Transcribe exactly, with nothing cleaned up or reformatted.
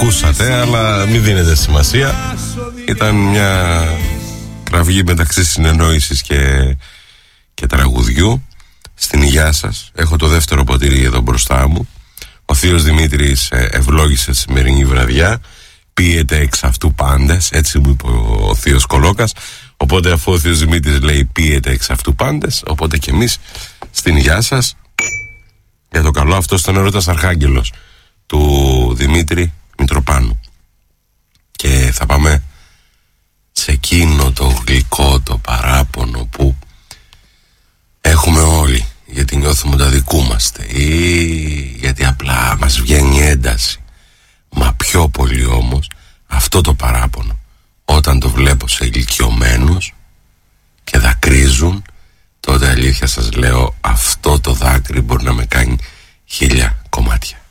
ακούσατε, αλλά μην δίνετε σημασία. Ήταν μια κραυγή μεταξύ συνεννόησης και, και τραγουδιού. Στην υγειά σας. Έχω το δεύτερο ποτήρι εδώ μπροστά μου. Ο θείος Δημήτρης ευλόγησε τη σημερινή βραδιά. Πίετε εξ αυτού πάντες, έτσι μου είπε ο θείος Κολόκας. Οπότε αφού ο θείος Δημήτρης λέει πίετε εξ αυτού πάντες, οπότε και εμείς στην υγειά σας. Για το καλό, αυτό ήταν ο έρωτας αρχάγγελος του Δημήτρη Μητροπάνου. Και θα πάμε σε εκείνο το γλυκό, το παράπονο που έχουμε όλοι, γιατί νιώθουμε τα δικούμαστε ή γιατί απλά μας βγαίνει ένταση. Μα πιο πολύ όμως αυτό το παράπονο όταν το βλέπω σε ηλικιωμένους και δακρύζουν, τότε αλήθεια σας λέω, αυτό το δάκρυ μπορεί να με κάνει χίλια κομμάτια.